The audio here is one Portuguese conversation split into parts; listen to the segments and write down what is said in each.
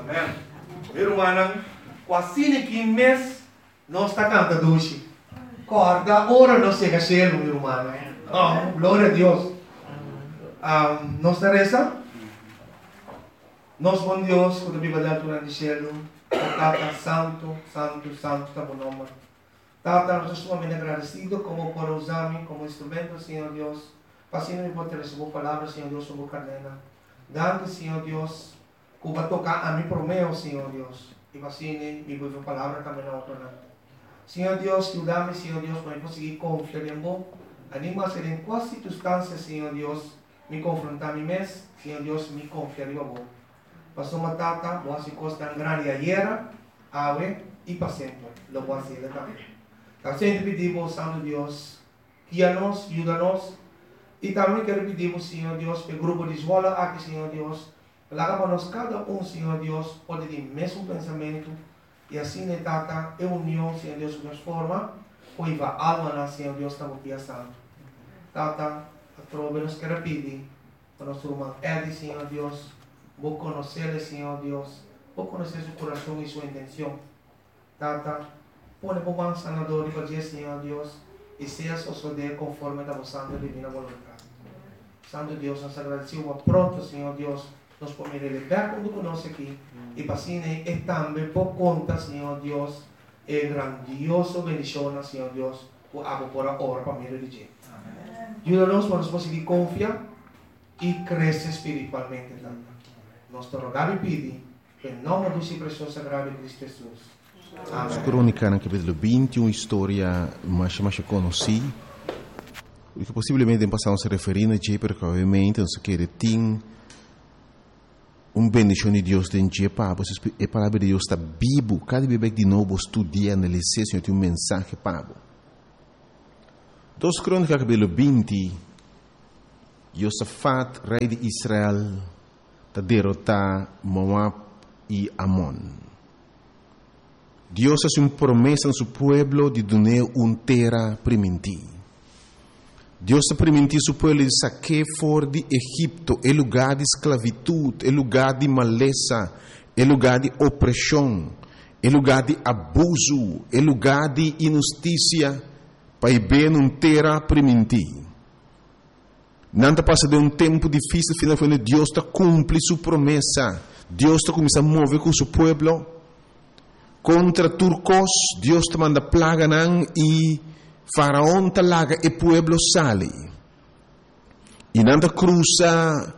Amém. Irmã, quase que mês nós está cantando hoje. Corda, ora não se cachelo, meu irmão. Oh, glória a Deus. Nós reza. Nós bom Deus, quando a Bíblia dá durante o cielo, Tata santo, santo, santo, está bom nome. Tata, nós estamos sumamente agradecidos como por usar-me como instrumento, Senhor Deus. Passando por ter sua palavra, Senhor Deus, sua cadena. Dando, Senhor Deus, que vai tocar a mim por meu, Senhor Deus. E passando, me vou palavra também na outra. Senhor Deus, ajuda-me, Senhor Deus, para eu conseguir confiar em você. Anima-se em quais circunstâncias, Senhor Deus, me confrontar a mim mesmo, Senhor Deus, me confiar em você. Passou uma tata, boa se costa grande ayer, ave e para sempre. Lo voy a hacer também. Então, sempre pedimos, Santo Deus, guia-nos, ajuda-nos. E também quero pedir, Senhor Deus, para o grupo de escola aqui, Senhor Deus, para nós cada Senhor Deus, pode ter o mesmo pensamento. E assim, tata, é união, Senhor Deus, de forma, pois a alma, Senhor Deus, está muito santo. Tata, a trova nos quer pedir, para nosso irmão Edi, Senhor Deus, vou conhecer, Senhor Deus, vou conhecer seu coração e sua intenção. Tata, põe por mão sanador e fazer, Senhor Deus, e seja suceder conforme a vossa divina vontade. Santo Deus, nós agradecemos pronto, Senhor Deus, nós podemos levar quando conosco aqui, e passine e também por conta, Senhor Deus, é grandioso bendição, Senhor Deus, o abo por a hora para me religião. Ajuda-nos para nós conseguir confiar e crescer espiritualmente. Nós te rogamos e pedimos, em nome do seu precioso sagrado Cristo Jesus. Amém. Crônica, no capítulo 20, uma história mais conhecida, que possivelmente passamos a referir a Jay, porque obviamente nós queremos ter bendição de Deus dentro de Pablo. A palavra de Deus está viva. Cada vez de novo estudia, analisar, Senhor, tem mensagem para Pablo. 2 Crônicas, capítulo 20, Josafat, rei de Israel, está derrotar Moab e Amon. Deus hace uma promessa no seu povo de dar uma terra primitiva. Deus permitiu seu povo de sair fora de Egipto, é lugar de esclavitud, é lugar de maleza, é lugar de opressão, é lugar de abuso, é lugar de injustiça, para ir bem uma terra primitiva. Não passa de um tempo difícil, finalmente Deus está cumprindo sua promessa. Deus está começando a mover com seu povo. Contra turcos, Deus te manda plaga e Faraón te laga e pueblo sale. E nanda cruza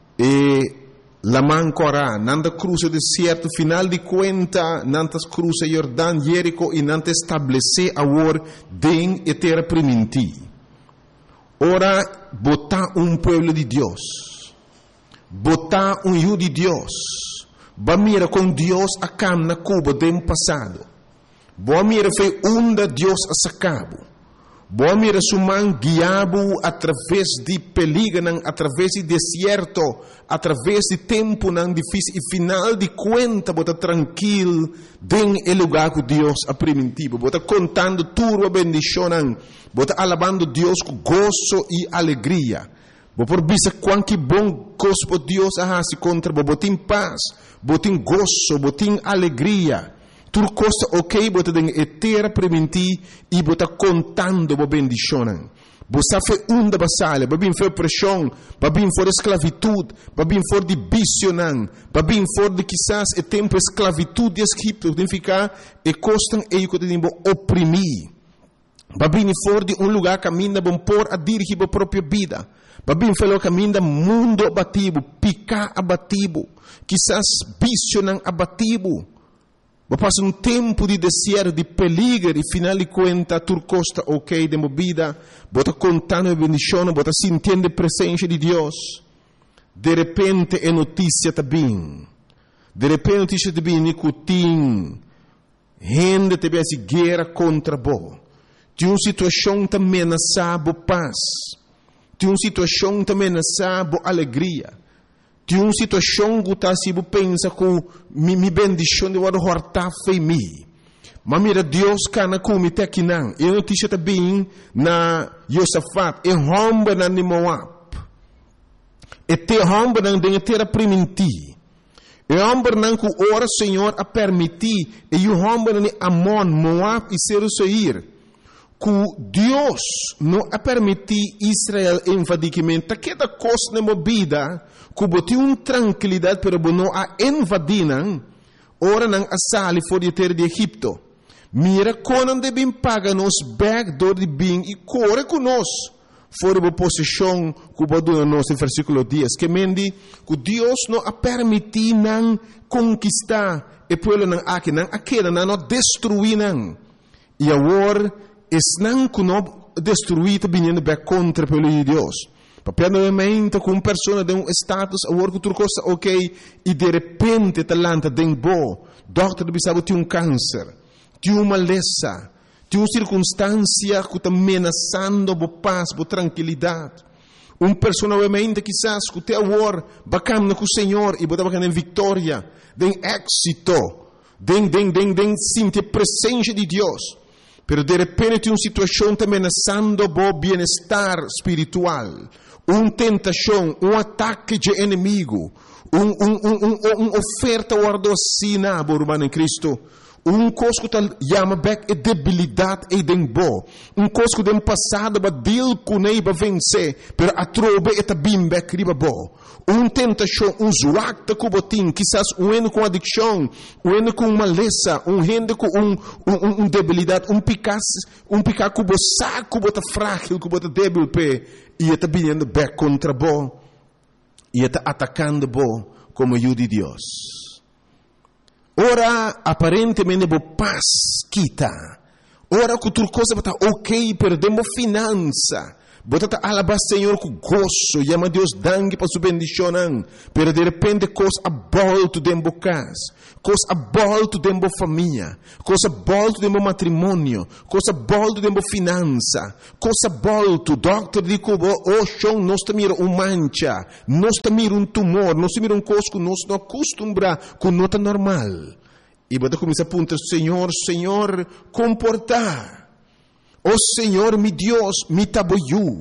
la Mancora, nanda cruza deserto, final de conta, nanda cruza Jordão, Jerico e nanda estabelece agora den e terra primitiva. Ora, botar pueblo de Deus, botar hijo de Deus, va mira com Deus a cam na Cuba do passado, va mira foi onda Deus a sacabo. Boa mira suman guiabo através de peligro, através de deserto, através de tempo não difícil e final de conta bota tranquilo den el lugar que Deus a primitivo, bota contando tudo a bendição, bota alabando Deus com gozo e alegria. Bo por bisa quanto bom gozo por Deus a se contra bo botin paz, botin gozo, botin alegria. Tudo costa ok, bota den etera preventi e bota contando bo bendicionan. Bo sa fe unda basale, babin fe pressão, babin for esclavitud, babin for de bicionan, babin for de quizás e tempo esclavitud de Egipto, significa e costan e que tem bo oprimir. Babin for de lugar caminha bom por a dirigir a própria vida. Babin falou caminha mundo abativo, picar abativo, quizás bicionan abativo. Passa tempo de deserto, de peligro, e final de conta, tu costa ok de vida, bota contando a bendição, bota sentindo a presença de Deus. De repente é notícia também. De repente notícia também, nicotim, gente também a guerra contra bo. Tem uma situação também ameaçada paz. Tem uma situação também ameaçada alegria. Tem uma situação que está se pensa que me bendição de wado horta foi me. Mas mira Deus cana como te aqui não. E notícia também na Josafat e romba na Moab. E te romba na terra primiti. E homem não que ora Senhor a permitir, e o homem nem Amon, Moab e Seir, que Deus não a permitir Israel invadimento, que da coisa na movida, que botou uma tranquilidade para não a invadir, ora não a sair fora de terra de Egipto. Mira quando devem pagar nos backdoor de bem e corre conosco. Fora da posição que o do nosso versículo 10, que mendi que Deus não a permitir não conquistar e pelo não aqui não aquela não destruir não. E agora não que não destruir também back contra pelo Deus. Papel novamente com uma pessoa de um status agora que tu coisa ok e de repente talanta den bo, doctor bisabo tem câncer, tem uma maleza. Tem uma circunstância que está ameaçando a paz, a tranquilidade. Uma pessoa, obviamente, quizás, que tem agora, bacana com o Senhor, e botar bacana em vitória, em êxito, em sentir a presença de Deus. Pero de repente tem uma situação que está ameaçando o bem-estar espiritual. Uma tentação, um ataque de inimigo, uma oferta guardocina, irmão em Cristo. Coisa que chama back é debilidade e dembo. Coisa que tem passado para deal com ele para vencer, pero a trobe é bem back riba bo. Tentação, zoacta que botin, quizás ano com adicção, ano com maleza, gente com debilidade, picado que bosa, que bota frágil, que bota débil pe, e está vindo back contra bo, e está atacando bo como ajuda de Deus. Ora, aparentemente, bo paz quita. Ora, que outra coisa está ok, perdemos finança. Bota alabar Senhor com gozo, chama Deus dangue para sua bendição. Pero de repente, coisa abolto dentro da casa, coisa abolto dentro da família, coisa abolto dentro do matrimônio, coisa abolto dentro da finança, coisa abolto. Doctor diz que o chão nós mira mancha, nós mira tumor, nós mira coisa que nós não acostumbra com nota normal. E bota começa a apontar, Senhor, comportar. Oh Senhor, mi Deus, mi tabo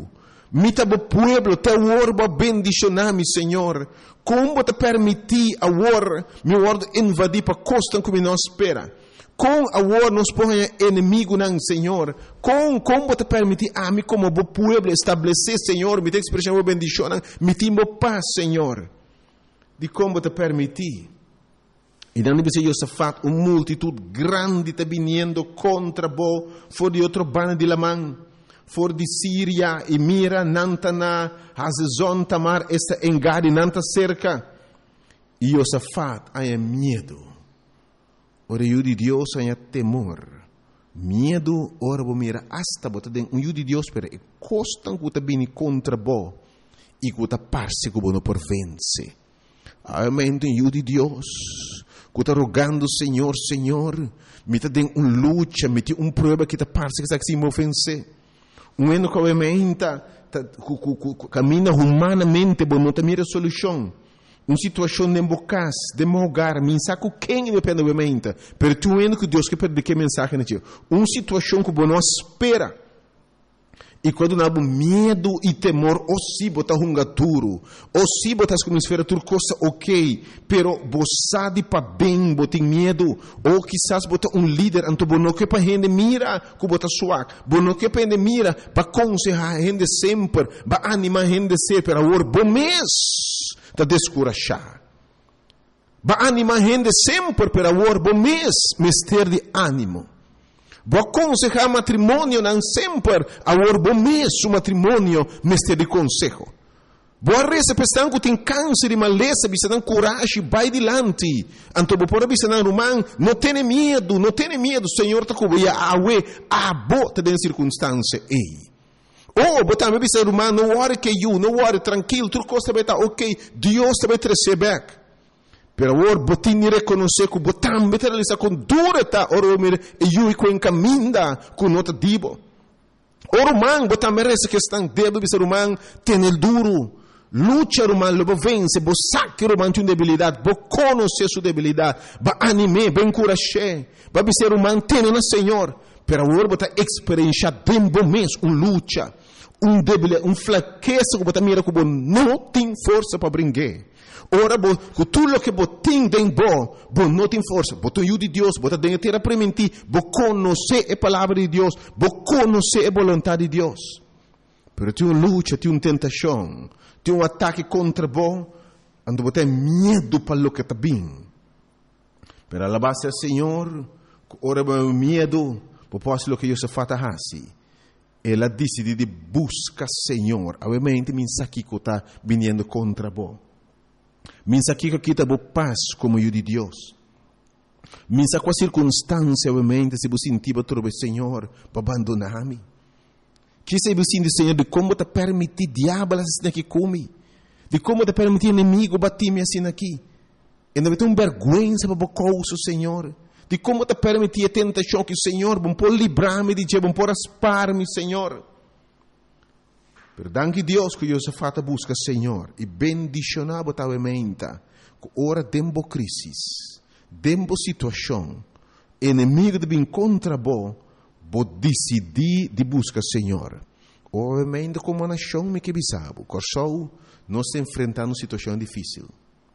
pueblo, te orba bendicionar-me, Senhor. Como te permitir agora, mi word invadir para costa como nós espera. Com agora nos põe inimigo não, Senhor. Como te permitir a mim como pueblo estabelecer, Senhor, me te expressão bendição, me timo paz, Senhor. De como te permitir. E não deve ser Josafat, uma multitud grande está vindo contra bo, for de outro bando de Lamã, for de Síria, e mira, Nantana, Hazezon, Tamar, esta engade, Nanta cerca. E Josafat, há medo. Ora, o de Deus, há temor. Medo, ora, mira, hasta bota den, o de Deus, pero é costan que está vindo contra bo, e que está parse que bo não por vence. Amém, o de Deus. Que está rogando, Senhor, me está dando uma luta, me tem uma prova que está parece que está se me ofense. Ano que obviamente caminha humanamente, mas não está mira solução. Uma situação de embocas, de mogar, mensagem quem depende obviamente. Pero tu ano que Deus quer perder que mensagem na tia. Uma situação que não espera. E quando não há medo e temor, ou se botar duro, ou se botar como esfera tudo coisa ok, pero você de para bem, botar medo, ou quizás botar líder, então não que para gente mira, que botar suave, não que para gente mira, para aconselhar a gente sempre, para animar a gente sempre, para o bom mês, para descorachar. Para animar a gente sempre, para o bom mês, ter de ânimo. Vou aconselhar matrimônio não sempre, agora bom mês o matrimônio mestre de conselho. Vou arresa pensando que tem câncer e maleza, bisa não coragem, vai adiante. Então vou por bisa não romano, não tenha medo, Senhor tá com a awe, a bota de circunstância ei. Oh, botar me bisa romano, não worry que you, não worry tranquilo, tudo costa vai estar ok, Deus te vai trazer back. Pero agora botin reconhecer que botam materializar com dureza, ora mir e eu com encaminda com nota dibo. Ora man botam merece que estão débil bisa romano, tem el duro. Lucha romano, lobo vence, bo saque romano tem debilidade, bo conhecer sua debilidade, ba anime, ba encorajar, ba bisa romano tem na Senhor. Pero agora botar experiência bem bom mês, lucha, debilidade, fraqueza que botam mira que não tem força para brincar. Ora, com tudo o que você tem dentro, você não tem força, você tem de Deus, você tem que permitir, você conhecer a palavra de Deus, você conhecer a vontade de Deus. Mas tem uma luta, tem uma tentação, tem um ataque contra você, onde você tem medo para o que está bem. Mas a base do Senhor, ora, o medo, você pode fazer o que você faz assim. Ela decide de buscar Senhor. Obviamente, minha aqui que está vindo contra você. Minha aqui que está paz como eu de Deus. Minha com a circunstância, obviamente, se você sentir para trovar Senhor, para abandonar-me. Que se você sentir, Senhor, de como te permitir diabo assim aqui comigo. De como te permitir inimigo bater-me assim aqui. E não tem uma vergonha para o coisa, Senhor. De como te permitir a tentação que o Senhor não pode livrar-me de Deus, não pode aspar-me, Senhor. Perdão que Deus que eu se faça busca, Senhor, e bendicionar totalmente, que ora tempo crise, tempo situação, inimigo de vir contra você, vou decidir de buscar, Senhor. Obviamente, como nação, me que bisabo, corso, nós estamos enfrentando uma situação difícil.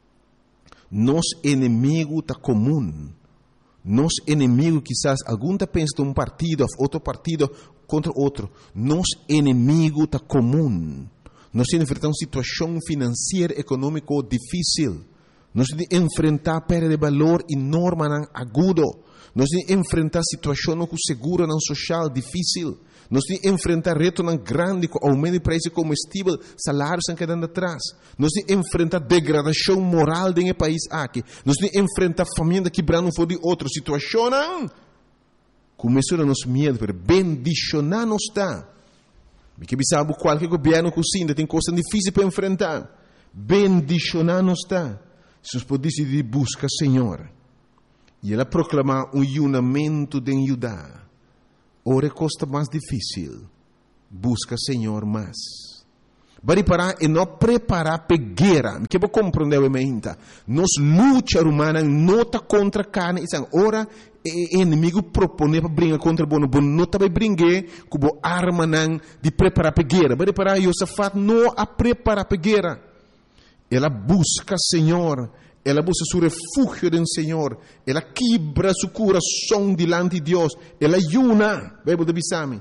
Nosso inimigo está comum. Nosso inimigo, quizás, algum está pensando um partido, outro partido contra outro. Nosso inimigo está comum. Nós enfrentamos uma situação financeira, econômica difícil. Nós enfrentamos perda de valor enorme, agudo. Nós enfrentamos situação com seguro social difícil. Nós enfrentamos reto grande com aumento de preço de combustível, salários estão quedando atrás. Nós enfrentamos degradação moral do país aqui. Nós enfrentamos família quebrando fora de outra situação. Começou a nos medo, mas bendicionar não está. Porque sabe qualquer governo que ainda tem coisas difíceis para enfrentar. Bendicionar não está. Se nós podemos decidir buscar Senhor. E ela proclamar um unimento de Judá. Ora, costa mais difícil. Busca Senhor mais. Bari parar e não preparar para guerra. Que vou compreender obviamente. Nos luta humana não está contra carne. Ora, o inimigo propõe para brincar contra o bono. Não está para brincar com a arma de preparar para guerra. Bari parar, Josafat não a preparar para guerra. Ela busca Senhor. Ela busca seu refúgio do Senhor. Ela quebra seu coração diante de Deus. Ela ayuna. Bíblia de Bisami.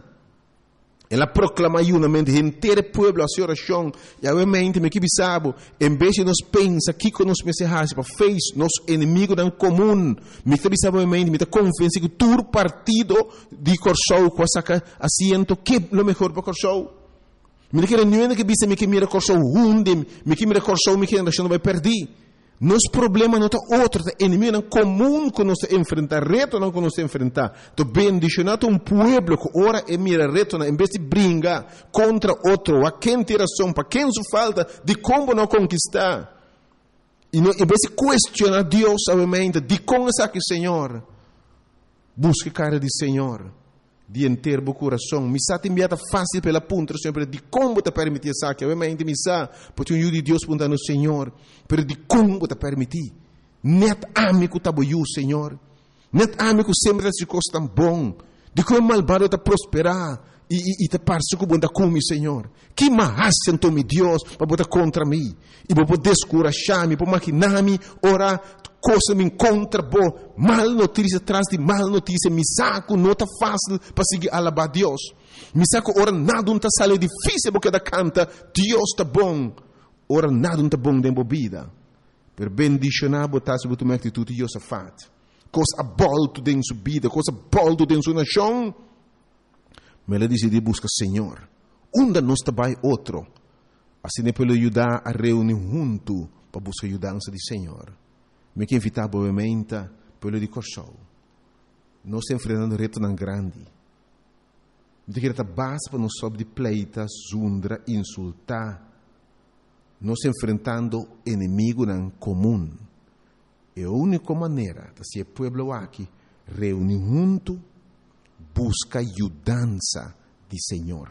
Ela proclama ayunamento. Inteiro povo a sua oração. E obviamente, me que bisabo. Em vez de nós pensar que com nós mensagens para fez nosso inimigo em comum. Me que bisabo obviamente. Me que confiança que todo partido de Corsou com a assento que é o melhor para Corsou. Me que não é que bisa me que mira Corsou hunde. Me que mira Corsou me que a nação vai perder. Nosso problema não é outro, é inimigo comum que nós enfrentar, reto não que nós enfrentar. Então, bendicionado um povo que ora e mira reto, em vez de brigar contra outro, a quem tem razão, para quem se falta, de como não conquistar. E não, em vez de questionar Deus, obviamente, de como é que Senhor, busque cara de Senhor, de inteiro o coração. Missa te enviada fácil pela ponta, sempre de como te permitir essa que obviamente missa, porque o de Deus punta no Senhor, pero de como te permitir. Net amigo tá boiu, Senhor. Net amigo sempre se costa bom. De como malvado te prosperar e te parece que bunda come, Senhor. Que mais sentou me Deus para botar contra mim e para poder descorajar-me, para maquinar-me, orar. Coisa me encontra boa, mal notícia atrás de mal notícia, me saco, não está fácil para seguir alabar Deus. Me saco, ora nada não está saindo difícil porque da canta, Deus está bom, ora nada não está bom dentro da vida. Per bendicionar, botar sobre tua atitude, Deus é fato. Coisa bolto dentro da sua vida, coisa bolto dentro da sua nação. Mas ela decide buscar Senhor. Onde nós trabalhamos outro, assim é para ajudar a reunir junto para buscar a ajudança do Senhor. Me que invitar obviamente pelo de Corsou. Nós estamos enfrentando reto tão grande. De que a base para nós sobre de pleita, zundra, insultar. Nós estamos enfrentando inimigo não comum. E a única maneira de ser povo aqui reunir junto, busca ajudança do Senhor.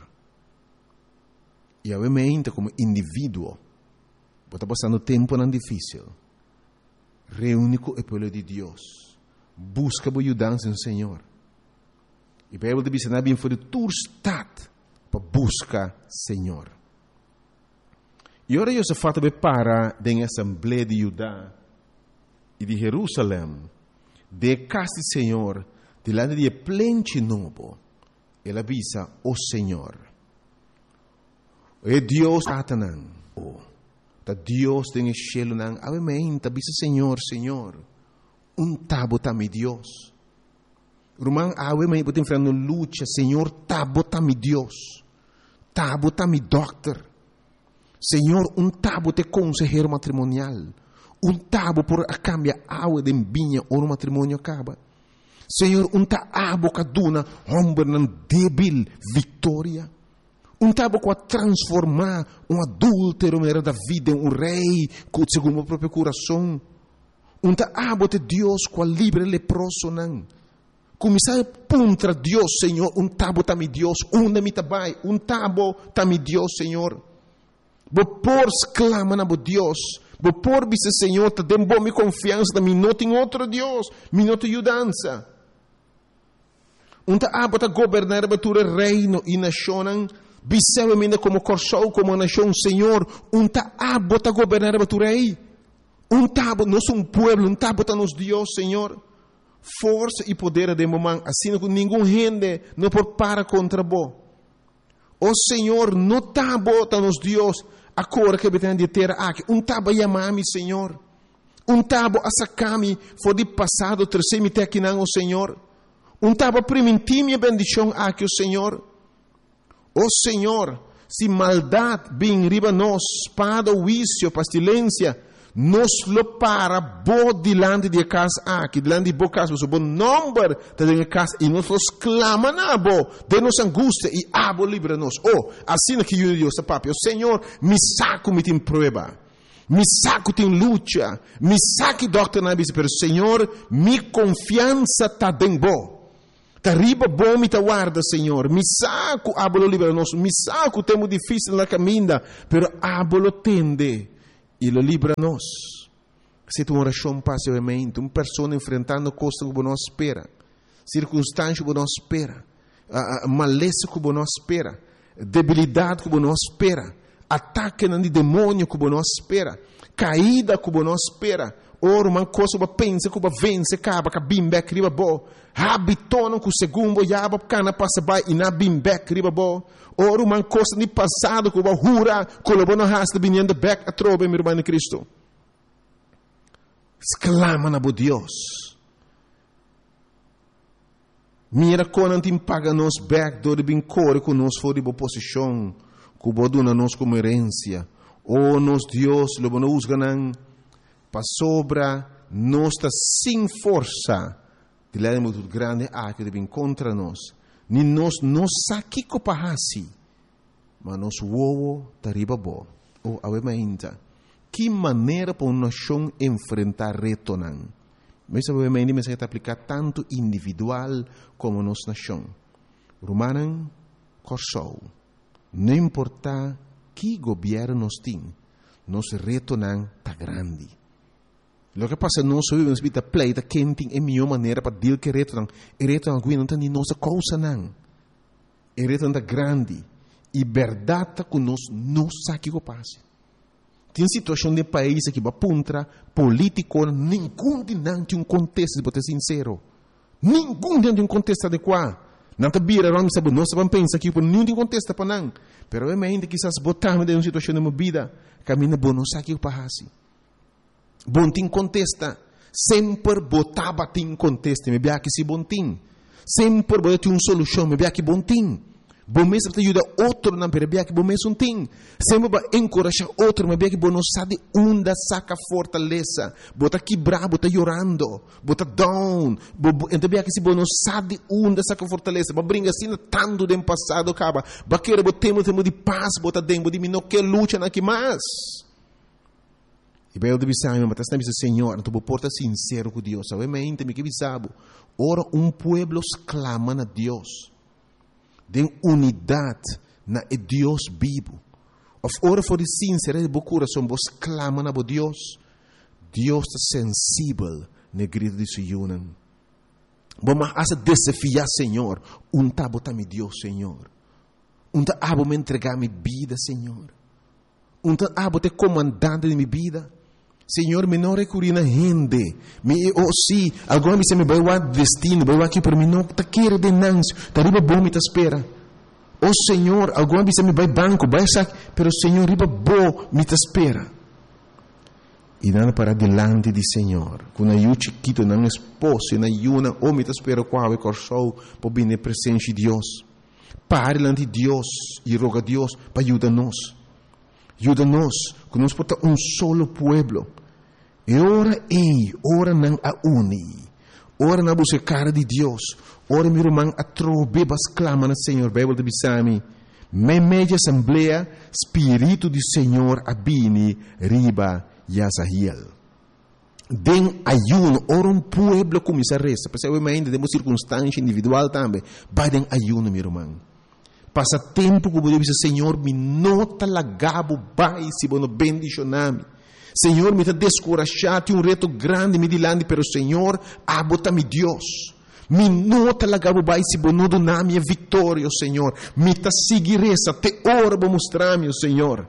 E obviamente como indivíduo, está passando tempo não difícil. Reúne com o povo de Deus. Busca a ajudança no Senhor. E a Bíblia diz que bem for de tua estado para buscar Senhor. E ora eu se fato para em Assembleia de Judá e de Jerusalém, de casa do Senhor, delante de plente novo, ele avisa o Senhor. E Deus atanan, da Deus tem cielo nan, amém, avisa Senhor, tabo tá mi Deus. Rumang amém, botem frente luta, Senhor, tabo tá mi Deus, tabo tá mi doctor. Senhor, tabo te consejero matrimonial, tabo por a cambia agua de vinha ou no matrimônio acaba. Senhor, tabo kaduna homem nan débil vitória. Tabo com a transformar adúltero mera da vida em rei, segundo o próprio coração. Tabo de Deus com a livre leproso nan. Começar contra Deus, Senhor, tabo tá mi Deus, mi tabai, tabo tá mi Deus, Senhor. Por clama na Deus, por bisa Senhor, te dem bom mi confiança, da mi não tem outro Deus, mi não tem ajudança. Abo ta governar batura reino e nação, biseu mina como corsou, como nação, Senhor, abo ta governar batura rei. Tabo, nós pueblo, tabo ta nos Deus, Senhor. Força e poder de momento, assim que nenhum gente não por para contra bo. O Senhor, não tabo ta nos Deus, agora que betendo de terra aqui, tabo yamami, Senhor. Tabo asakami, foi de passado, terceiro te aqui não, o Senhor. Tabo primitir minha bendição aqui, o Senhor. O Senhor, se maldade vem riba nós, espada, vício, pestilência, nos lo para bo dilante de casa aqui, dilante de bo casa, o bom número de casa, e nós clama na bo, de nos angústia, e abo livra-nos. Assim que eu Deus, papi, o Senhor, me saco me tem prova, me saco tem luta, me saque doctor na bisa, pero Senhor, mi confiança tá den bo. Tá riba bom me tá guarda, Senhor. Me saco, abolo livra-nos, me saco, temo difícil na caminha, pero abolo tende. E lo libra-nos. Se tu oração passivamente, uma pessoa enfrentando coisas que não espera, circunstâncias que não espera, maleza que não espera, debilidade que não espera, ataque de demônio que não espera, caída que não espera, ora uma coisa que pensa que vence, acaba que bimbeck riba bo, habitona que o segundo yaba cana passa by e na bimbeck riba bo. Ora uma coisa de passado que o jura colabora na raça de vinhando back a trobe meu irmão em Cristo. Exclama na Deus. Mira quando te paga nos back do de bincore que nos for de boa posição, que o dona nos como herência. Nos Deus lo bono usganan para sobra nos está sem força. De lá muito grande que de bem contra nós. Ni nos saki ko pahasi, mas nos wowo tariba bo. Awemainta. Que maneira para uma nação enfrentar reto nan? Mas awemainta me se aplicar tanto individual como nos nação. Romanan corsou. Não importa que governo nos tem, nos reto nan tá grande. Lo que passa nós vivemos vida pleita quente é melhor maneira para dizer que reto não não tem nossa causa não. É reto não grande e verdade que nós não sabe o que passa. Tem situação de país que va puntra político nenhum de não tem contexto para ser sincero. Nenhum tem um contexto adequado. Não tá bira não sabe nós vamos pensar que não tem contexto para não. Pero é mente que quizás botar-me de uma situação de uma vida caminha bom não sabe o que passa. Bom tim contesta, sempre botava tim contesta, me bia que se bom tim. Sempre botava uma solução, me bia que bom tim. Bom mesmo te ajuda outro na me bia que bom mesmo tim. Sempre vai encorajar outro, me bia que bom não sabe onde saca fortaleza. Bota quebrar, bota chorando, bota down. Então bia que se bom não sabe onde saca fortaleza. Mas brinca assim tanto do passado acaba. Baqueira botemos de paz, bota dentro de mim não quer luta na que mais. E bem, eu devo saber, mas também Senhor, tu porta sincero com Deus. Obviamente, me que bisabo. Ora, pueblo clama a Deus. De unidade na Deus vivo. Ora, for de sincero de coração, vos clama a Deus. Deus está sensível na grito de Sion. Vamos a desafiar, Senhor. Tabo tá mi Deus, Senhor. Abo me entregar mi vida, Senhor. te comandante de minha vida. Senhor, me não recorri na gente. Sim, agora me vai o destino, vai aqui para mim, não te quero denúncia, tá riba bom me te espera. Senhor, agora me vai banco, vai sair, pero Senhor, riba bom me te espera. E nada para delante de Senhor, com a chiquito, na esposa, na yuna, me te espera qual é corso, para vir na presença de Deus. Pare delante de Deus e roga a Deus para ajudar-nos. Ajuda-nos, que nós podemos solo pueblo. E ora não a uni. Ora na buscar de Deus. Ora meu irmão a trobe bas clama na Senhor. Bíblia de Bisami. Media assembleia, Espírito do Senhor abini riba Yazahiel. Den ayuno, ora pueblo começa a resta. Porque ainda temos circunstância individual também. Vai den ayuno, meu irmão. Passa tempo como Deus diz, Senhor, me nota lagabo bai se bono bendicionami. Senhor, me está descorajado, reto grande me dilante, pero Senhor, abota-me Deus. Me nota lagabo bai se bono donami a vitória, Senhor. Me está seguiressa, te ora para mostrar-me, Senhor.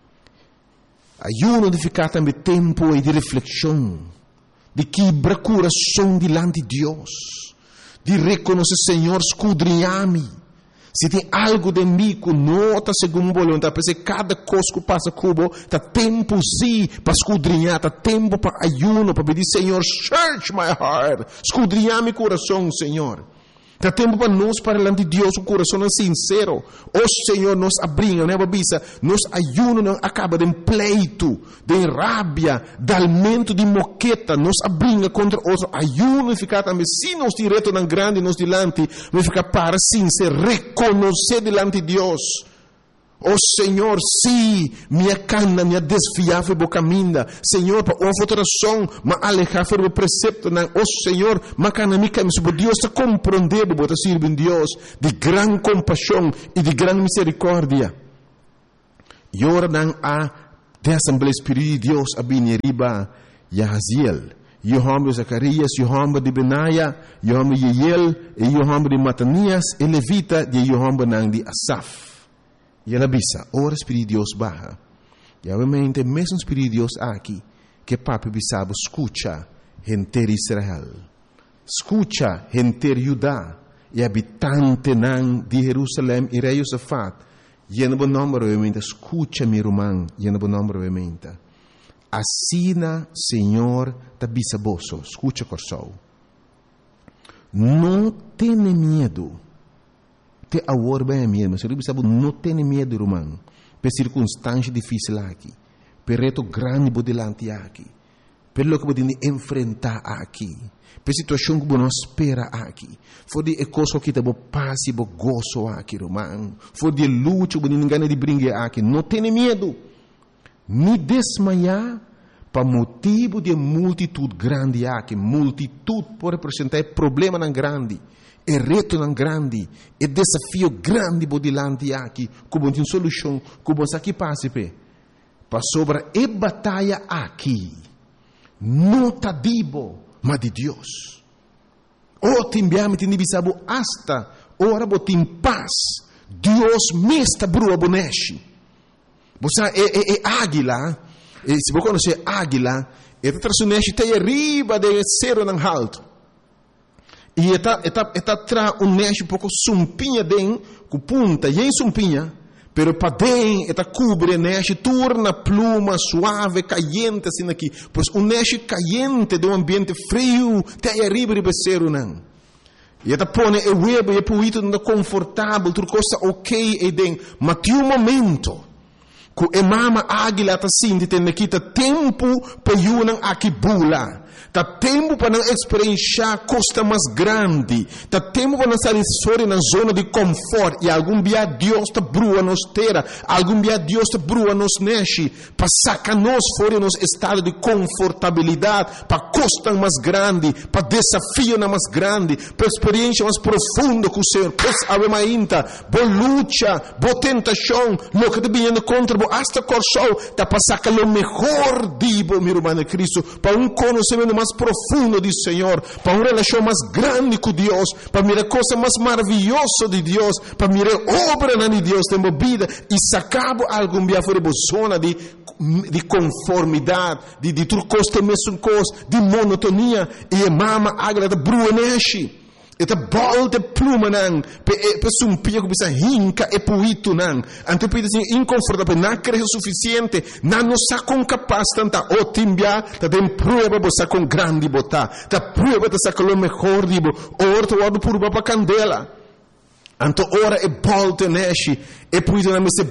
Ayuno de ficar também tempo e de reflexão, de quebrar coração dilante de Deus, de reconhecer, Senhor, escudrinhar-me. Se tem algo de mim que não está segundo a vontade, porque cada coisa que passa cubo, está tempo sim para escudrinhar, está tempo para ayuno, para pedir, Senhor, search my heart, escudrinhar meu coração, Senhor. Está tempo para nós, para diante de Deus, o coração é sincero. Senhor, nos abrinha, né, babisa? Nos ayuno não acaba de pleito, de rábia, de aumento de moqueta, nos abrinha contra outro. Ayuno e ficar também, se nos direto não grande, nos dilante, vai ficar para sincero, reconhecer delante de Deus. Senhor, sim, minha cana, minha desfiável bocaminda. Senhor, para uma alteração, mas alejar o precepto, não. Senhor, mas cana, minha cana, Deus está compreendendo, bota servir em Deus, de grande compaixão e de grande misericórdia. E ora não há de Assembleia Espírito de Deus, a Bineriba, Yahaziel. Yohamba de Zacarias, Yohamba de Benaia, Yohamba de Yeiel, e Yohamba de Matanias, e Levita, de Yohamba não de Asaf. E ela bisa, ora Espírito de Deus barra. E obviamente, mesmo Espírito de Deus aqui, que papi bisabo, escuta, gente de Israel. Escuta, gente de Judá, e habitante de Jerusalém, e rei Josafat. E no bom nome, obviamente, escuta, meu irmão, e no bom nome, obviamente. Assina, Senhor, da bisaboso, escuta, corsou. Não tenha medo. Te agora bem mesmo, se você sabe, não tem medo, irmão, por circunstância difícil aqui, por reto grande por delante aqui, pelo que podemos enfrentar aqui, por situação que não espera aqui, for de coisa que te paz e gozo aqui, irmão, for de luta que ninguém de brincar aqui, não tem medo, nem desmaiar, para motivo de multitude grande aqui, multitude pode representar problema não grande. É reto não grande, é desafio grande por delante aqui, como tem solução, como aqui passa para sobre a batalha aqui, não está dibo, mas de Deus. Te enviamos, te enviamos, hasta ora botem em paz, Deus me está brua boneche. Você é águila, se você conhecer águila, é traçoneche tem arriba de cero não alto. E está tra neche pouco sumpinha den com punta e em sumpinha, pero para den está cobre neche torna pluma suave caliente assim aqui, pois neche caliente de ambiente frio tem arriba de becero não. E está põe o web e puito não confortável, tudo coisa ok e den, mas tem momento que a mama águila está assim, tem aqui tempo para yunang aqui bula. Tá tempo para não experienciar costa mais grande. Tá tempo para não sair fora na zona de conforto. E algum dia Deus está brua nos terra. Algum dia Deus está brua nos neche. Para sacar nós fora nos estado de confortabilidade. Para costa mais grande. Para desafio mais grande. Para experiência mais profunda com o Senhor. Pois ave mainta. Boa luta. Boa tentação. Lo que está vindo contra. Hasta corso. Tá para sacar o melhor dibo, meu irmão de Cristo. Para conhecimento nível mais profundo do Senhor, para uma relação mais grande com Deus, para mirar coisa mais maravilhosa de Deus, para mirar obra de Deus na minha vida e sacar algo fora da zona de conformidade, de tudo coisa mesmo coisa, de monotonia, e a mama agora da brueneshi. Eta bolte pluma nang pe sumpia ko bisa hinka e puito nang ante pide sin inconfortable na creio suficiente na no sa con capaz tanta otimbia ta den prueba bo sa con grandi botà ta prueba ta sa con lo mejor dibo orto wadu purba pa candela anto ora e bolte neshi e puito na meste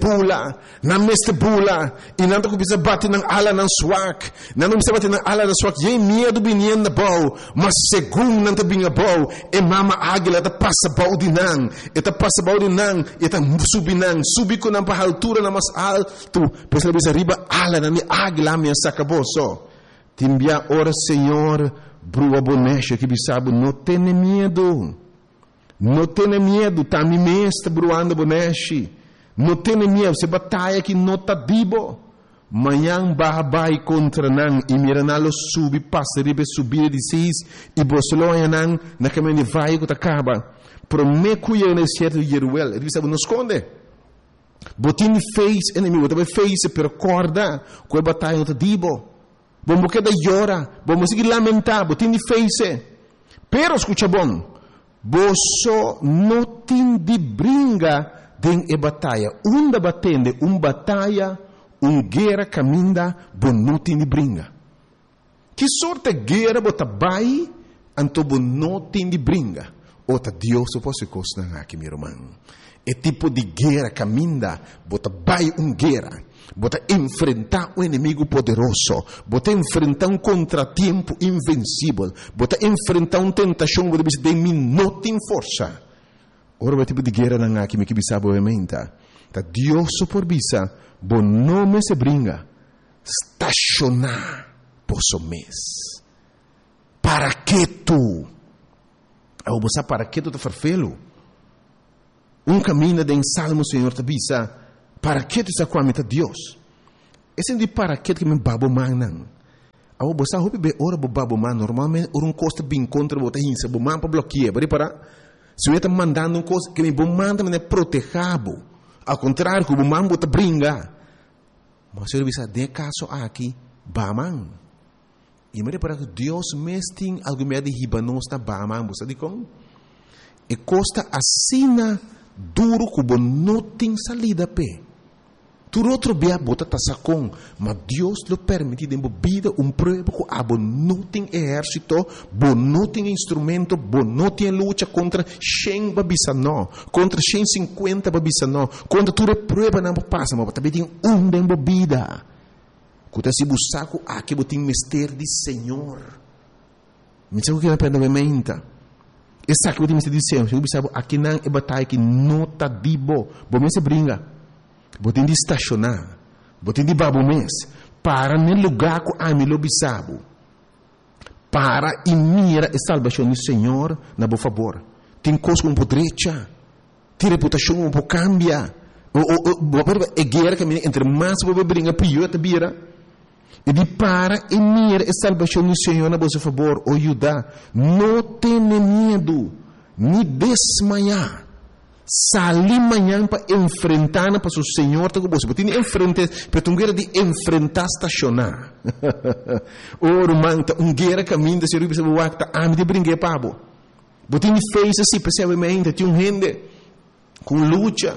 bula e nanto ko bisa bate nang ala nang swak nanto bisa bate nang ala nang swak ye medo binien na bau mas según nanto binga bau e mama águila ta passa bau dinang eta passa bau dinang eta subi ko nang pa altura na mas alto pues la bisa riba ala na ni águila minha sacaboso timbia ora Senhor brua bonecha que bisabo não tenha medo. Não tenha medo, tá me mesta bruando bonechi. Não tenha medo, se batalha que não tá dibo. Manhã babai contra nan e miranalo subi passa ribe subir de seis e bosloia nan na caminho vai que acaba. Prometo eu no certo Jeruel, ele sabe não esconde. Botin fez inimigo, também fez per corda, com a batalha não tá dibo. Vamos que da llora, vamos seguir lamentar, botin fez. Pero escucha bom. Boso não tem de brinca den e batalha. Batende, batalha, guerra caminda, bom não tem de brinca. Que sorte guerra bota bai, anto bom não tem de brinca. Ota Deus posso costar aqui, meu irmão. É tipo de guerra caminda, bota bai guerra. Bota enfrentar um inimigo poderoso, bota enfrentar um contratempo invencível, bota enfrentar uma tentação que de mim não tem força. Ora, o tipo de guerra não há que me sabe obviamente. Tá Deus por bisa, bom nome se brinca, estacionar posso mês. Para que tu? Ao você para que tu te farfelo? Caminho de Salmo Senhor te bisa. Para que tu está com a meta Deus? Esse de para que me babo man. Ao você hope be ora babo man normalmente um costa bem contra bota hinsa bo man para bloquear, para se eu está mandando um coisa que me bom manda me protegabo. Ao contrário, que o man bota brinca. Mas eu bisa de caso aqui baman. E me para que Deus mesting algo me de hibanos na baman, você diz como? E costa assina duro que não tem salida pé. Tu outro bia bota tasacon, mas Deus lo permite de vida prova que abo não tem exército, não tem instrumento, não tem luta contra 100 babisano, contra 150 babisano, contra tudo prova não passa, mas também tem de vida. Quando se buscar aqui botem mistério de Senhor. Me sabe o que é para mente? Essa que eu disse Senhor, eu sabe aqui não é batalha que não tá dibo, bom se brinca. Botem de estacionar, botem de babo mês, para no lugar que a mim lo bisabo, para e mira a salvação do Senhor, na boa favor. Tem coisa com podrecha, tem reputação um pouco cambia, é guerra que entre mais você brinca pior te vira. E de para e mira a salvação do Senhor, na boa favor, o Judá, não tenha medo, nem desmaiar. Sali manhã para enfrentar para o Senhor, tá com você. Você tem enfrentar, para tu guerra de enfrentar estacionar. Oro manta, guerra caminho se rubi se buacta, me de brinque pabo. Você fez assim, percebamente, tem gente com luta.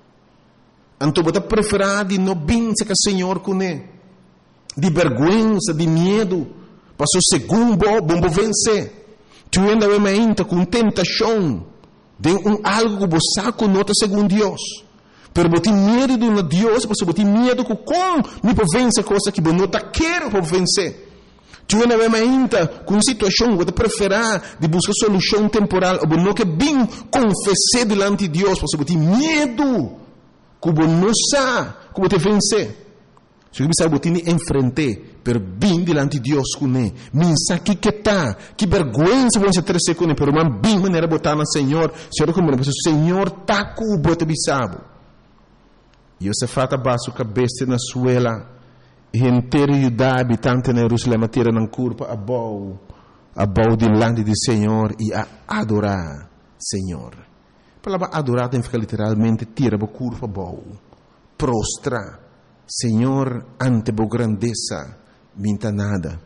Então você preferir de não bença que o Senhor com ele, de vergonha, de medo, para o segundo bom vencer. Tu ainda obviamente com tentação. De algo que você conota segundo Deus. Pero você tem medo de um Deus, você tem medo que como me vence coisa que você não quer vencer. Tu não é ainda com situação que você preferir de buscar solução temporal, ou não que bem confessar diante de Deus, você tem medo que você não sabe como te vencer. Se você sabe que você enfrentar, pero bem diante de Deus com ele. Minsa que tá, que vergonha você ter com ele, pero man bem maneira botar na Senhor, Senhor como o Senhor tá com o bote bisabo. E você fata baixo cabeça na suela, inteiro Judá, habitante de Jerusalém, tira na curva a bow delante do Senhor e a adorar Senhor. A palavra adorar significa literalmente tira a curva bow, prostra, Senhor, ante a grandeza, minta nada.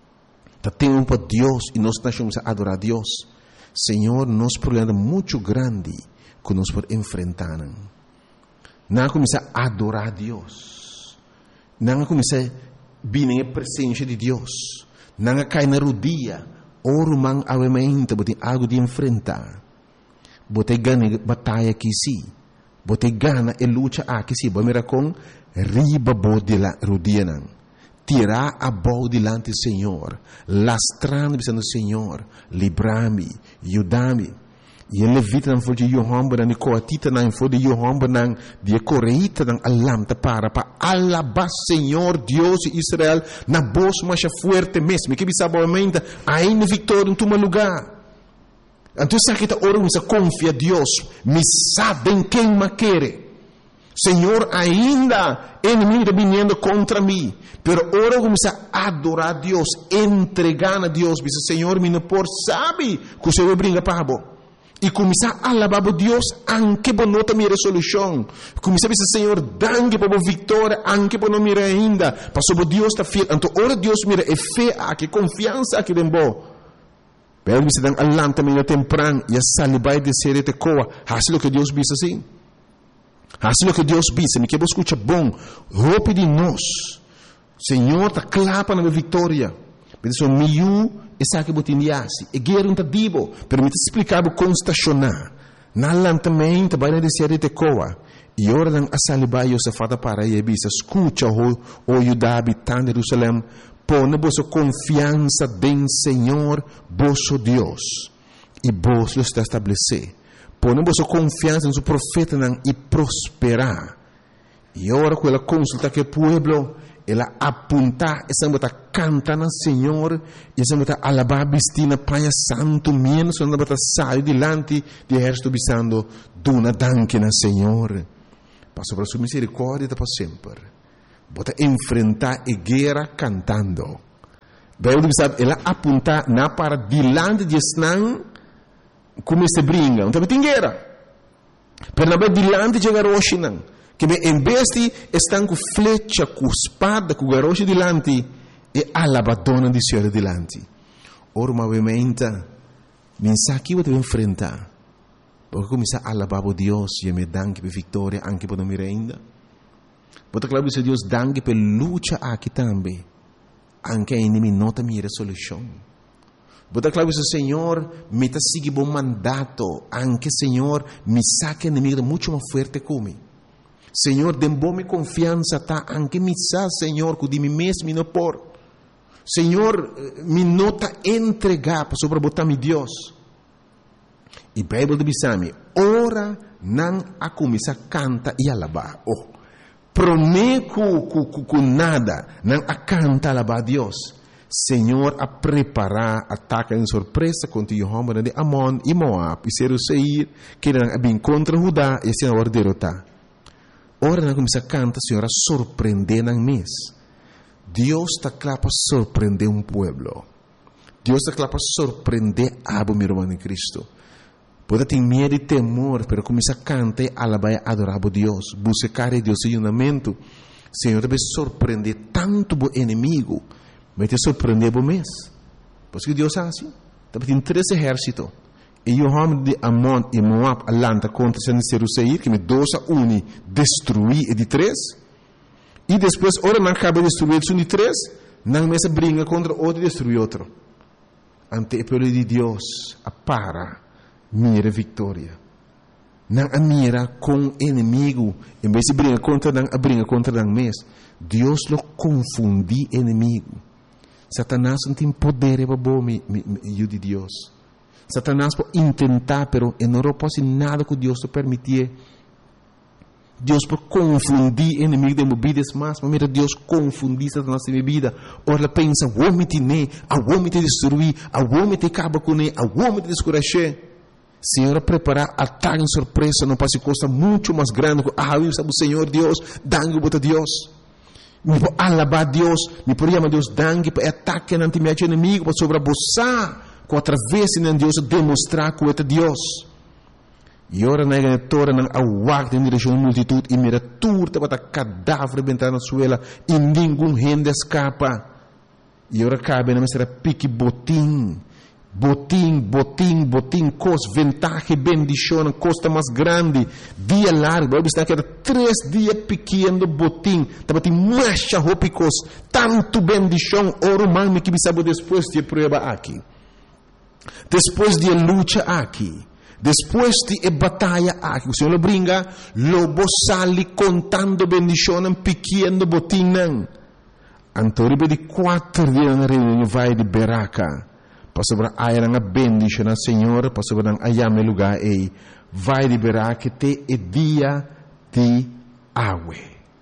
Tá tempo para Deus e nós estamos a adorar a Deus. Senhor, nosso problema é muito grande que nós podemos enfrentar. Não começar a adorar a Deus. Não começar a vir na presença de Deus. Não cair na rodilha. Oro man avementa, bote algo de enfrentar. Bote gana batalha que sim. Bote gana e luta aqui sim. Bomera com riba de la rodilha não. Tirar a boa delante do Senhor, lastrando pensando Senhor, livrar-me, ajudar-me. E ele levita não foi de Yohamba, não coatita não foi de Yohamba, não de correita não alamta para alabar Senhor Deus de Israel na voz mais forte mesmo. Que bisabamente ainda vitória em todo lugar. Então sabe que ora você confia Deus, me sabe em quem me quer. Senhor, ainda inimigo vindo contra mim, pero ora começa a adorar a Deus, entregar a Deus, diz Senhor, me não por sabe que o Senhor brinca para bo. E começar a alabar a Deus, anche por nota minha resolução. Começar a dizer Senhor, danke por vitória, anche por não mira ainda, passou Deus está fiel. Então ora Deus mira é fé aqui, confiança aqui dentro. Pero me se dan alanta meio temprano e a salibai de ser te coa, assim que Deus diz assim. Assim que Deus diz, me quer escutar bom, roupa de nós. Senhor, está clapa na minha vitória. Mas o meu é que botindiasse. E guerra não está dibo. Permite explicar como estacionar. Na lantamento, vai na descer de coa. E ora dan a salibai Josafata para e bisa. Escuta o Judá habitante de Jerusalém. Põe vossa confiança em Senhor, vosso Deus. E vos lo está estabelecer. Põe vossa confiança em seu profeta e prosperar. E ora com ela consulta que o povo, ela apunta, essa bota canta na Senhor, e essa bota alabar bistina panha santo menos, essa bota sai delante de exército bisando, duna danke na Senhor. Passou para sua misericórdia para sempre. Bota enfrentar a guerra cantando. Bem, ela apunta na para delante de Esnan, como se brinca, não tem guerra. Pero na delante de garoche não. Que em vez de estar com flecha, com espada, com garoche delante, e alabadona de Senhor delante. Ora, obviamente, mensagem que eu enfrentar. Porque começar a alabar a Deus e me danke por vitória, anche por não me ainda. Porque claro que Deus danke por luta aqui também. Anche a inimigo nota minha resolução. Porque claro que o Senhor me está seguindo bom mandato, anche Senhor me saque inimigo muito mais forte comigo. Senhor, dê-me confiança, tá? Anche me sabe, Senhor, que de mim mesmo me não por. Senhor, me nota entregar para sobre botar meu Deus. E a Bíblia diz-me, ora não a começar a cantar e alabar. Oh, prometo com nada, não a cantar e alabar a Deus. Senhor, a preparar ataque em surpresa contra Jehová de Amon e Moab e Seir, que não bem contra Judá e se não derrotar. Ora não começa a cantar, Senhor, a surpreender na mês. Deus está claro para surpreender um povo. Deus está claro para surpreender a meu irmão em Cristo. Pode ter medo e temor, mas começa a cantar e alabar e adorar a Deus. Buscar a Deus em unamento. Senhor, deve surpreender tanto o inimigo, vai te surpreender o mês. Porque Deus é assim. Tem 3 exércitos. E Jehová de Amon e Moab alanta contra Seir, que me 2-1 destruir de 3. E depois, ora não acaba de destruir de 3, não me brinca contra outro e destruir outro. Ante o povo de Deus, a para, mira vitória. Não a mira com inimigo, em vez de brincar contra não, a brinca contra não mesmo. Deus lo confundi inimigo. Satanás não tem poder para bom de Deus. Satanás pode tentar, pero não pode nada que Deus te permitir. Deus pode confundir inimigo de movidas mais, mas mira, Deus confundir Satanás de minha vida. Ora, pensa, vou me tener, vou me te destruir, vou me te acabar com ele, vou me te descuracher. Senhor, preparar ataque em surpresa, não pode costa muito mais grande. Sabe o Senhor Deus, dá-me a Deus. Me por alabar Deus, me por chamar Deus dangue para ataque não tem meu inimigo para sobreabusar, com através de Deus demonstrar que é Deus. E ora na igreja não awak em direção à multitud e mira turta para cadáver bentar na suela e nenhum gente escapa. E ora cabe na mestra pique botim, cos, ventaja, bendição, costa mais grande, dia largo, está que era 3 dias pequeno botim, estava tem marcha ropicos, tanto bendição, oro mami que sabe depois de prova aqui, depois de luta aqui, depois de batalha aqui, o Senhor brinca, lobo sali contando bendição, pequeno botim não, antoribe de 4 dias na reunião vai de Beraca. Pastor ai nang bendition na Senhor, pastor nang ayame lugar ei vai liberar que te e dia de awe.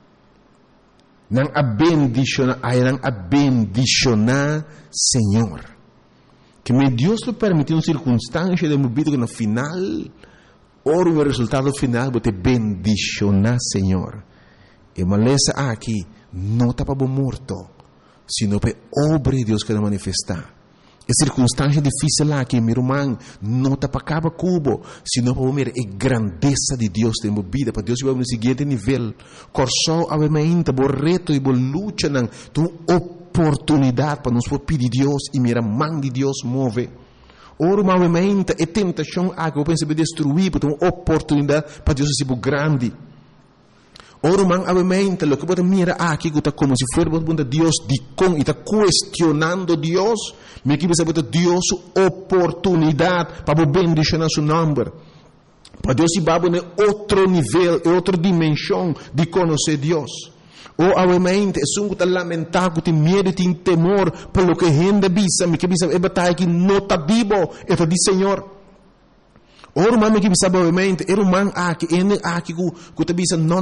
Nang bendition ai nang bendition na Senhor. Que me Deus lo permite uma circunstância de movido que no final ora o resultado final bote bendition na Senhor. E malesa aqui não tá para morto, sino para obra de Deus que vai manifestar. É circunstância difícil lá que meu irmão não está para acabar cubo, senão para ver a grandeza de Deus em minha vida, para Deus vai no seguinte nível. Corso avementa, bo reto e bo luta não, tu oportunidade para nos pedir Deus e mira mão de Deus move. Ora uma avementa e tentação a que eu penso destruir, para uma oportunidade para Deus ser grande. Ora man avementa lo que pode mira aqui que está como se for bunda Deus de com e está questionando Deus, me que bisa bota Deus oportunidade para bendicionar seu nome. Para Deus se babo em outro nível, em outra dimensão de conhecer Deus. Ou avementa é um que lamentar que tem medo, tem temor pelo que gente bisa, me que bisa é batalha que não está vivo, é do Senhor. Ora mami que bisa obviamente era man aqui que te bisa no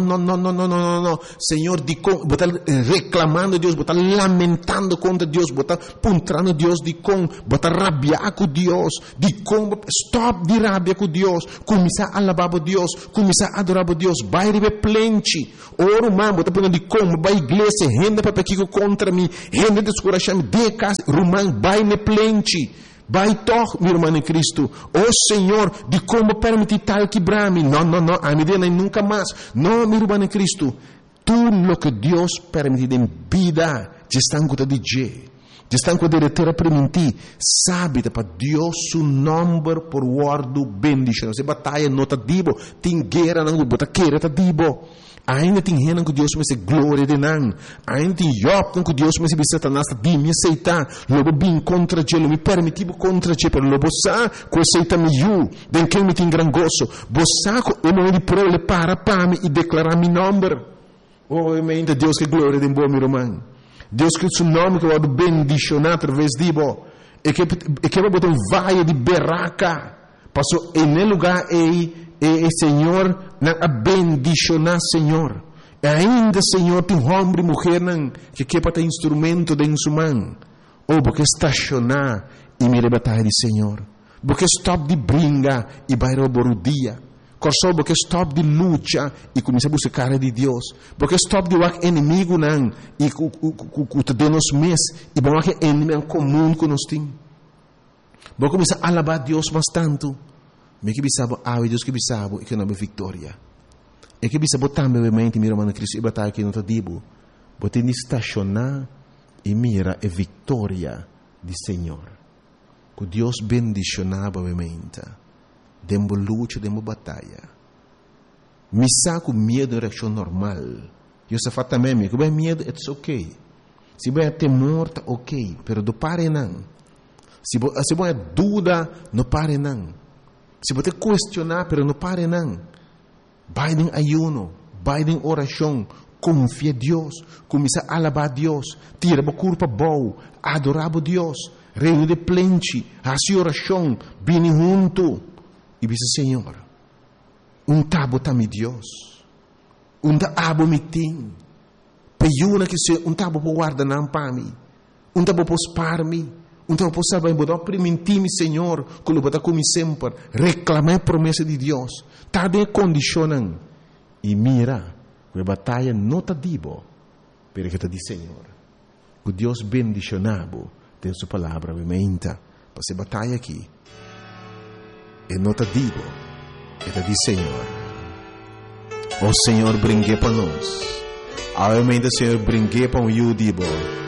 Senhor de com botar reclamando Deus, botar lamentando contra Deus, botar puntrando Deus de com botar rabia com Deus, de com stop de rabia com Deus, começar a alabar Deus, começar a adorar Deus, vai rebe plenty. Ora man botar punando de com vai igreja, gente para que contra mim, gente descorachar de casa, rumang vai ne plenty. Vai toch, meu irmão em Cristo. Oh Senhor, de como permitir tal quebrar-me? Não, a medida nem nunca mais. Não, meu irmão em Cristo. Tudo o que Deus permite em vida, já estão com o DJ. Já estão com a diretora permitir. Sabe, para Deus, o nome por guardo bendição. Se batalha não está dibo, tem guerra não bota queira está dibo. Ainda tem gente que Deus me se glória de não. Ainda tem Job que Deus me se Satanás de me aceitar. Lobo bem contra ele, me permitiu contra ele, pero lobo sa que aceita me you, den que me tem gran gozo. Bosa o momento de prole para me e declarar meu nome. Oh, ainda Deus que glória de bom meu irmão. Deus que o seu nome que vai bendicionar através de bo. E que vai botar vaia de Beraca. Passou em lugar e Senhor na bendicionar Senhor. E ainda Senhor tem homem e mulher que para ter instrumento de insumão. Ou porque estacionar e me rebatar de Senhor. Porque stop de brinca e vai roubar o dia. Corso porque stop de luta e começa a buscar de Deus. Porque stop de wak inimigo não e que te nos mes e bom que inimigo comum que nós tem. Porque começa a alabar Deus mais tanto. Me que bisabo Deus que bisabo e que não é vitória. E que bisabo também obviamente mira mano Cristo e batalha que não está dibo. Bote ni estacionar e mira a vitória do Senhor. Que Deus bendicionava obviamente. Dembo luta, dembo batalha. Me saco medo é reação normal. Eu só faço também que bem medo it's okay. Se bem temor tá ok, pero do pare não. Se bem dúvida não pare não. Se você questionar, pero não pare não. Vai em ayuno, vai em oração, confia em Deus, começa a alabar a Deus, tira a culpa boa, adorar a Deus, reino de plenty, a sua oração, vem junto. E diz Senhor, tabo também Deus, tabo me tem, peiuna que se tabo por guardar não para mim, tabo por spar me. Então, posso saber, vou permitir-me, Senhor, que eu vou como sempre, reclamar a promessa de Deus. Está de condicionando. E mira, a batalha não está dibo. Pero que te diz, Senhor, que Deus bendicionado tem sua palavra, obviamente, para se batalha aqui. E não te digo, e te diz, Senhor, o Senhor brinque para nós. Obviamente, Senhor, brinque para o Yudibo.